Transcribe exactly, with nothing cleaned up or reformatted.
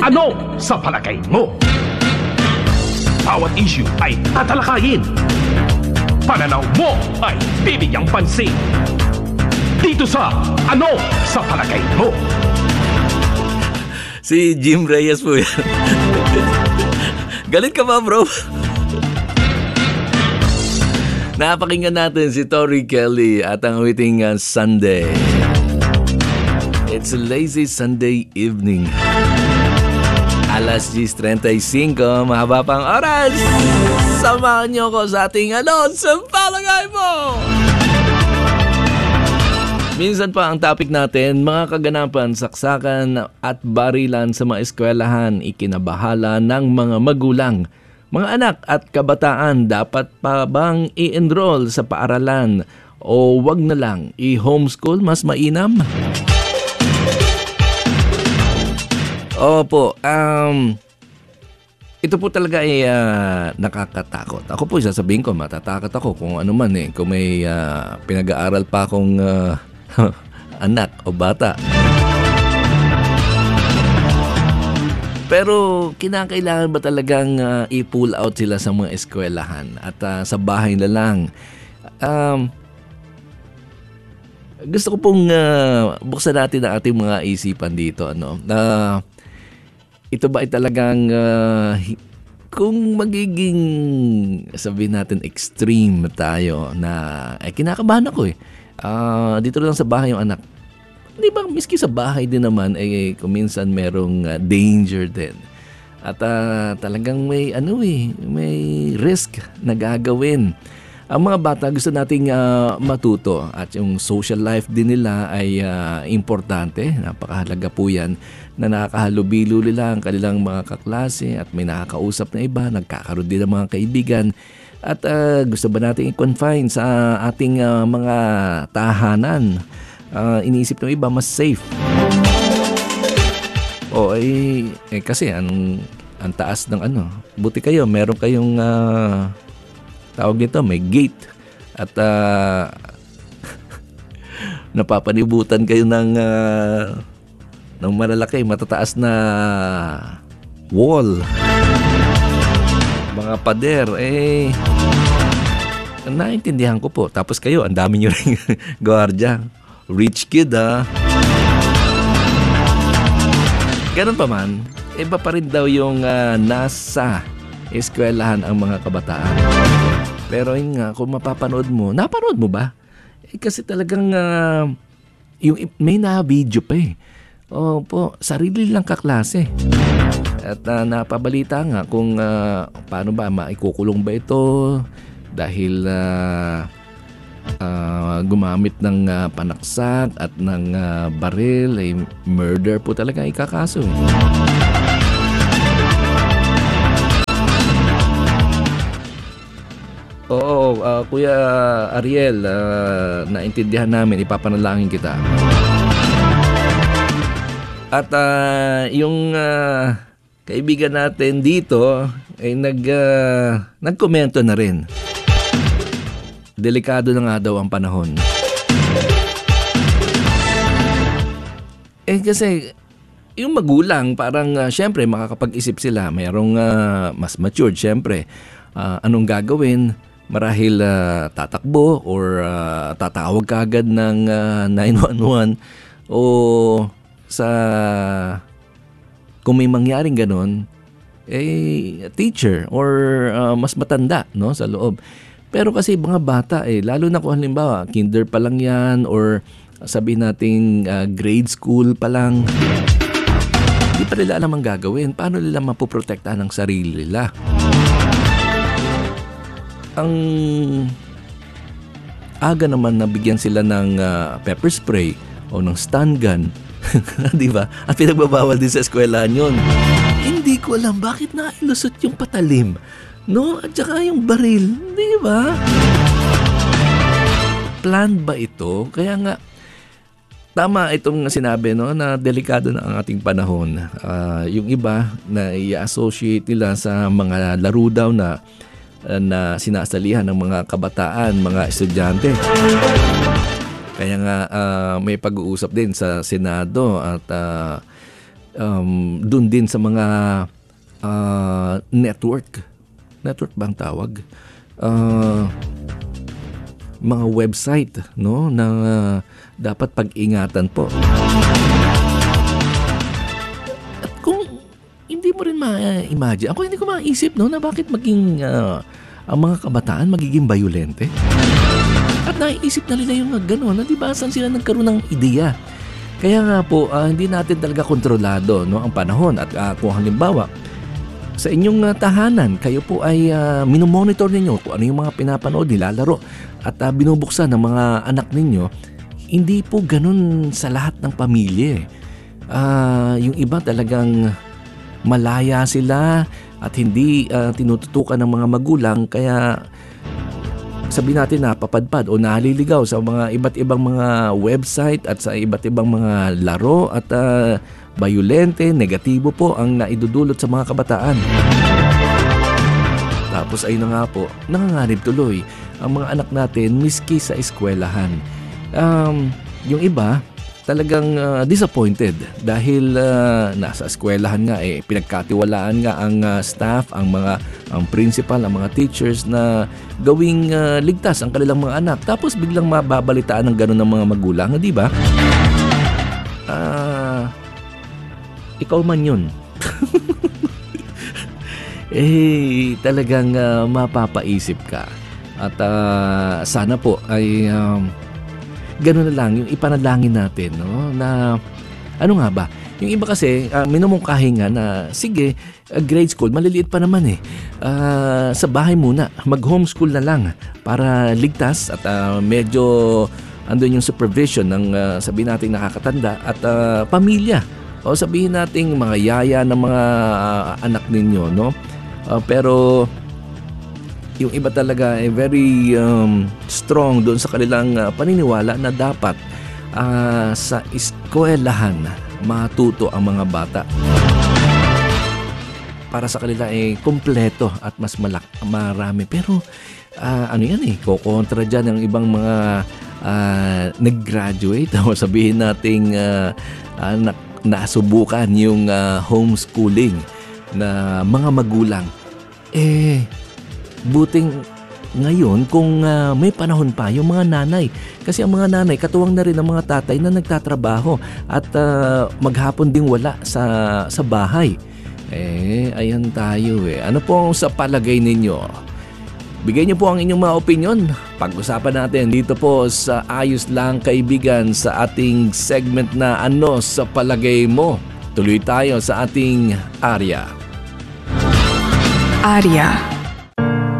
Ano sa palagay mo? Bawat issue ay tatalakayin. Pananaw mo ay bibigyang pansin. Dito sa Ano sa Palagay Mo. Si Jim Reyes po yan. Galit ka ba, bro? Napakinggan natin si Tori Kelly at ang awiting uh, Sunday. It's a lazy Sunday evening. Alas diyes trentaysingko, mahaba pang oras. Samahan niyo ko sa ating Ano sa Palagay Mo. Minsan pa ang topic natin, mga kaganapan, saksakan at barilan sa mga eskwelahan, ikinabahala ng mga magulang. Mga anak at kabataan, dapat pa bang i-enroll sa paaralan o wag na lang i-homeschool, mas mainam? Opo, um, ito po talaga ay uh, nakakatakot. Ako po sasabihin ko, matatakot ako kung ano man eh, kung may uh, pinag-aaral pa akong uh, anak o bata. Pero kinakailangan ba talagang uh, i-pull out sila sa mga eskwelahan at uh, sa bahay na lang? Um, gusto ko pong uh, buksan natin ang ating mga isipan dito. Ano? Uh, ito ba ay talagang uh, kung magiging sabihin natin extreme tayo na eh, kinakabahan ako eh. Uh, dito lang sa bahay yung anak. Di ba, miski sa bahay din naman, eh, kuminsan merong uh, danger din. At uh, talagang may, ano eh, may risk na gagawin. Ang mga bata gusto nating uh, matuto at yung social life din nila ay uh, importante. Napakahalaga po yan na nakakahalubilo nila ang kanilang mga kaklase at may nakakausap na iba, nagkakaroon din ng mga kaibigan. At uh, gusto ba natin i-confine sa ating uh, mga tahanan? Uh, iniisip ng iba mas safe. O ay eh, kasi ang ang taas ng ano. Buti kayo, meron kayong uh, tawag nito, may gate at uh, napapanibutan kayo ng uh, ng malalaki, matataas na wall. Mga pader eh naintindihan ko po. Tapos kayo, ang dami nyo rin gwardiya. Rich kid, ah. Ganun pa man, iba pa rin daw yung uh, nasa eskwelahan ang mga kabataan. Pero yun nga, kung mapapanood mo, napanood mo ba? Eh, kasi talagang uh, yung, may na-video pa eh. O po, sarili lang kaklase. At uh, napabalita nga kung uh, paano ba, maikukulong ba ito dahil uh, Uh, gumamit ng uh, panaksak at ng uh, baril, ay murder po talaga ikakaso. Oo, uh, Kuya Ariel, uh, naintindihan namin, ipapanalangin kita. At uh, yung uh, kaibigan natin dito ay nag, uh, nagkomento na rin. Delikado na nga daw ang panahon. Eh kasi yung magulang parang uh, syempre makakapag-isip sila. Mayroong uh, mas matured syempre. Uh, anong gagawin? Marahil uh, tatakbo or uh, tatawag kaagad ng uh, nine one one o sa kung may mangyaring ganon eh teacher or uh, mas matanda no sa loob. Pero kasi mga bata eh, lalo na kung halimbawa, kinder pa lang yan or sabihin natin uh, grade school pa lang, hindi pa nila alam ang gagawin. Paano nila mapoprotektahan ang sarili nila? Ang aga naman nabigyan sila ng uh, pepper spray o ng stun gun. Di ba? At pinagbabawal din sa eskwelahan yun. Hindi ko alam bakit nailusot yung patalim. No? At saka yung baril. Di ba? Planned ba ito? Kaya nga, tama itong sinabi no, na delikado na ang ating panahon. Uh, yung iba na i-associate nila sa mga laro daw na, na sinasalihan ng mga kabataan, mga estudyante. Kaya nga uh, may pag-uusap din sa Senado at uh, um, dun din sa mga uh, network. Network ba ang tawag? Uh, mga website, no, na uh, dapat pag-ingatan po. At kung hindi mo rin ma-imagine, ako hindi ko maisip, no, na bakit maging uh, ang mga kabataan magiging bayolente. At naiisip na nila yung gano'n, na di ba saan sila nagkaroon ng ideya. Kaya nga po, uh, hindi natin talaga kontrolado, no, ang panahon. At uh, kung halimbawa, sa inyong uh, tahanan, kayo po ay uh, minomonitor ninyo kung ano yung mga pinapanood, nilalaro at uh, binubuksan ng mga anak ninyo. Hindi po ganun sa lahat ng pamilya. Uh, yung iba talagang malaya sila at hindi uh, tinututukan ng mga magulang, kaya sabihin natin napapadpad o naliligaw sa mga iba't ibang mga website at sa iba't ibang mga laro at uh, bayolente, negatibo po ang naidudulot sa mga kabataan. Tapos ay na nga po, nanganganib tuloy ang mga anak natin miski sa eskwelahan. Um, yung iba talagang uh, disappointed dahil uh, nasa eskwelahan nga eh pinagkatiwalaan nga ang uh, staff, ang mga ang principal, ang mga teachers na gawing uh, ligtas ang kanilang mga anak. Tapos biglang mababalitaan ng gano'n ng mga magulang, di ba? Ah, uh, ikaw man 'yun. eh talagang uh, mapapaisip ka. At uh, sana po ay um, gano'n na lang yung ipanalangin natin, no? Na ano nga ba? Yung iba kasi uh, minumungkahi nga na sige, uh, grade school maliliit pa naman eh. Uh, sa bahay muna, mag-homeschool na lang para ligtas at uh, medyo andun yung supervision ng uh, sabihin natin nakakatanda at uh, pamilya. O sabihin natin mga yaya ng mga uh, anak ninyo, no? Uh, pero yung iba talaga ay very um, strong doon sa kanilang uh, paniniwala na dapat uh, sa eskwelahan matuto ang mga bata. Para sa kanila ay kumpleto at mas malak marami. Pero uh, ano yan eh, kukontra dyan ang ibang mga uh, nag-graduate o sabihin nating uh, uh, na, nasubukan yung uh, homeschooling na mga magulang. Eh, buting ngayon kung uh, may panahon pa yung mga nanay. Kasi ang mga nanay, katuwang na rin ang mga tatay na nagtatrabaho at uh, maghapon ding wala sa, sa bahay. Eh, ayan tayo eh. Ano po sa palagay ninyo? Bigay niyo po ang inyong mga opinion. Pag-usapan natin dito po sa Ayos Lang Kaibigan sa ating segment na Ano sa Palagay Mo? Tuloy tayo sa ating Arya. Arya.